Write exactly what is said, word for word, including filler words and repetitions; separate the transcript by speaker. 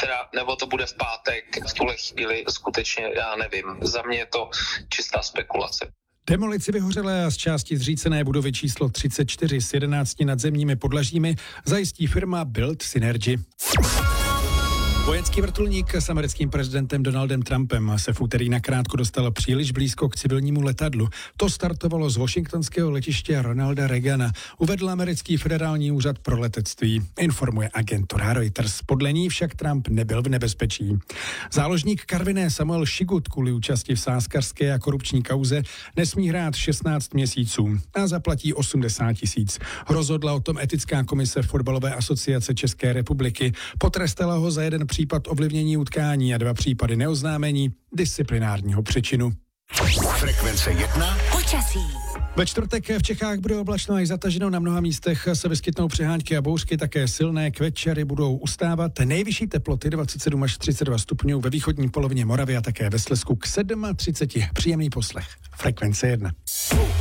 Speaker 1: zítra, nebo to bude v pátek. V tuhle chvíli skutečně já nevím. Za mě je to čistá spekulace.
Speaker 2: Demolici vyhořelé a z části zřícené budovy číslo třicet čtyři s jedenácti nadzemními podlažími zajistí firma Build Synergy. Vojenský vrtulník s americkým prezidentem Donaldem Trumpem se v úterý nakrátko dostal příliš blízko k civilnímu letadlu. To startovalo z washingtonského letiště Ronalda Reagana, uvedl americký federální úřad pro letectví, informuje agentura Reuters. Podle ní však Trump nebyl v nebezpečí. Záložník Karviné Samuel Šigut kvůli účasti v sázkařské a korupční kauze nesmí hrát šestnáct měsíců a zaplatí osmdesát tisíc. Rozhodla o tom etická komise Fotbalové asociace České republiky. Potrestala ho za jeden případ ovlivnění utkání a dva případy neoznámení disciplinárního přečinu.
Speaker 3: Frekvence jedna.
Speaker 4: Počasí.
Speaker 2: Ve čtvrtek v Čechách bude oblačno až zataženo, na mnoha místech se vyskytnou přehánky a bouřky, také silné kvečery budou ustávat. Nejvyšší teploty dvacet sedm až třicet dva stupňů ve východní polovině Moravy a také ve Slezsku k třiceti sedmi. Příjemný poslech. Frekvence jedna.